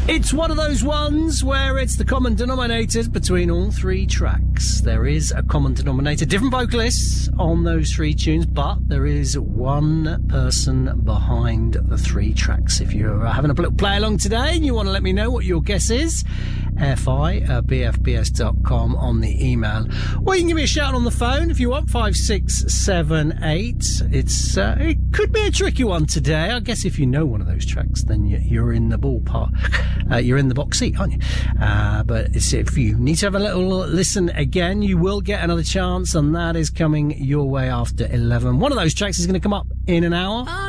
It's one of those ones where it's the common denominator between all three tracks. There is a common denominator, different vocalists on those three tunes, but there is one person behind the three tracks. If you're having a little play along today and you want to let me know what your guess is, fi@bfbs.com on the email. Or you can give me a shout on the phone if you want, 56778. It could be a tricky one today. I guess if you know one of those tracks, then you're in the ballpark. You're in the box seat, aren't you? But if you need to have a little listen again, you will get another chance, and that is coming your way after 11. One of those tracks is going to come up in an hour.